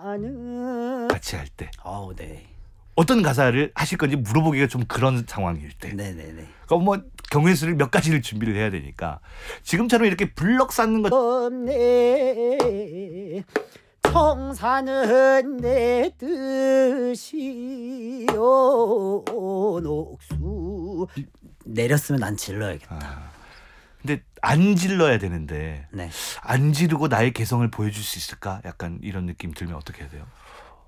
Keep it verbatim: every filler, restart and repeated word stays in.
청사는 같이 할 때 어우 네. 어떤 가사를 하실 건지 물어보기가 좀 그런 상황일 때. 네네네. 그럼 뭐 경우의 수를 몇 가지를 준비를 해야 되니까 지금처럼 이렇게 블럭 쌓는 것 없네 청사는 내 뜻이요 녹수 내렸으면 난 질러야겠다. 아, 근데 안 질러야 되는데 네. 안 지르고 나의 개성을 보여줄 수 있을까? 약간 이런 느낌 들면 어떻게 해야 돼요?